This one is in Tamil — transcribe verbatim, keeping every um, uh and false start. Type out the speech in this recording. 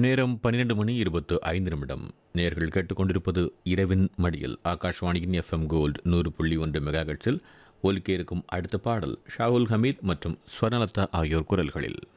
நேரம் பன்னிரண்டு மணி இருபத்து ஐந்து நிமிடம். நேர்கள் கேட்டுக்கொண்டிருப்பது இரவின் மடியில் ஆகாஷ்வாணியின் எஃப்எம் கோல்டு நூறு புள்ளி ஒன்று மெகாஹெர்ட்ஸில் ஒலிக்க இருக்கும் அடுத்த பாடல் ஷாவுல் ஹமீத் மற்றும் ஸ்வர்ணலதா ஆகியோர் குரல்களில்.